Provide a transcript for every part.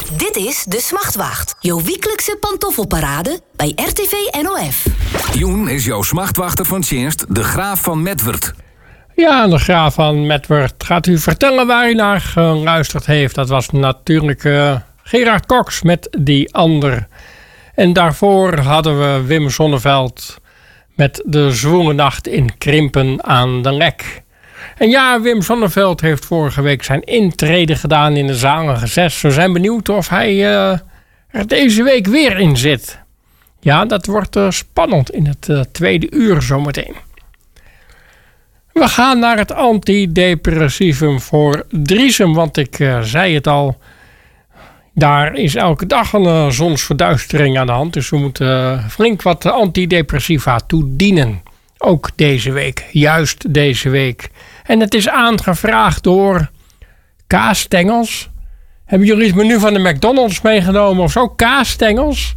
Dit is De Smachtwacht, jouw wekelijkse pantoffelparade bij RTV NOF. Joen is jouw smachtwachter van Tjenst, de Graaf van Medwerd. Ja, de Graaf van Medwerd gaat u vertellen waar hij naar geluisterd heeft. Dat was natuurlijk Gerard Cox met Die Ander. En daarvoor hadden we Wim Sonneveld met De Zwoele Nacht in Krimpen aan de Lek. En ja, Wim Sonneveld heeft vorige week zijn intrede gedaan in de zalige 6. We zijn benieuwd of hij er deze week weer in zit. Ja, dat wordt spannend in het tweede uur zometeen. We gaan naar het antidepressivum voor Driesem, want ik zei het al. Daar is elke dag een zonsverduistering aan de hand. Dus we moeten flink wat antidepressiva toedienen. Ook deze week, juist deze week. En het is aangevraagd door kaasstengels. Hebben jullie het menu van de McDonald's meegenomen of zo? Kaasstengels?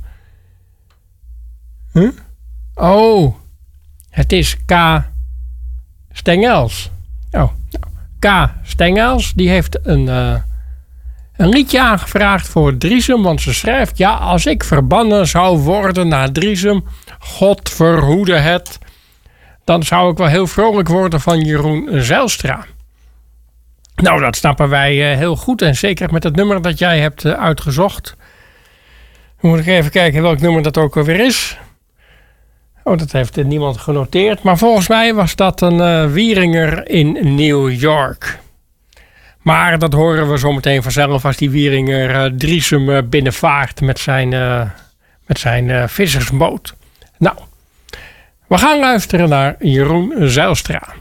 Huh? Oh, het is K-Stengels. Oh, K-Stengels, die heeft een liedje aangevraagd voor Driesem. Want ze schrijft, ja, als ik verbannen zou worden naar Driesem, God verhoede het, dan zou ik wel heel vrolijk worden van Jeroen Zijlstra. Nou, dat snappen wij heel goed. En zeker met het nummer dat jij hebt uitgezocht. Dan moet ik even kijken welk nummer dat ook alweer is. Oh, dat heeft niemand genoteerd. Maar volgens mij was dat een Wieringer in New York. Maar dat horen we zo meteen vanzelf als die Wieringer Driesem binnenvaart met zijn vissersboot. Nou, we gaan luisteren naar Jeroen Zijlstra.